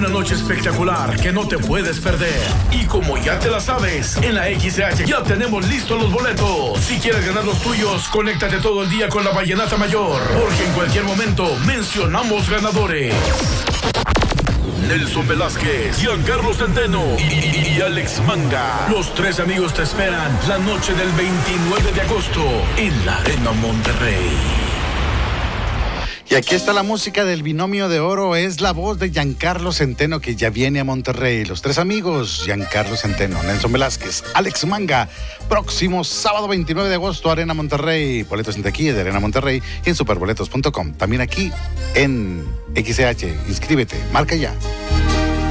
Una noche espectacular que no te puedes perder. Y como ya te la sabes, en la XH ya tenemos listos los boletos. Si quieres ganar los tuyos, conéctate todo el día con la Vallenata Mayor, porque en cualquier momento mencionamos ganadores. Nelson Velázquez, Giancarlo Centeno y Alex Manga. Los tres amigos te esperan la noche del 29 de agosto en la Arena Monterrey. Y aquí está la música del binomio de oro, es la voz de Giancarlo Centeno que ya viene a Monterrey. Los tres amigos, Giancarlo Centeno, Nelson Velázquez, Alex Manga. Próximo sábado 29 de agosto, Arena Monterrey. Boletos en taquilla de Arena Monterrey y en superboletos.com. También aquí en XH. Inscríbete, marca ya.